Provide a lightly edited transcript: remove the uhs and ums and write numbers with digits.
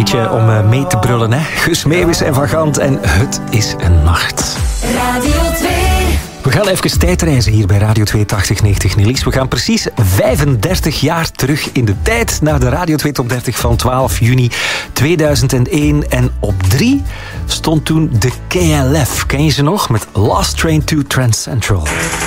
liedje om mee te brullen, hè? Guus Meeuwis en Van Gant en Het is een nacht. Radio 2. We gaan even tijdreizen hier bij Radio 2 8090 Nielies. We gaan precies 35 jaar terug in de tijd naar de Radio 2 Top 30 van 12 juni 2001. En op 3 stond toen de KLF. Ken je ze nog? Met Last Train to Trans Central.